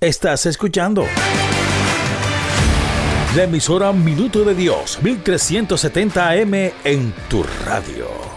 Estás escuchando la emisora Minuto de Dios, 1370 AM en tu radio.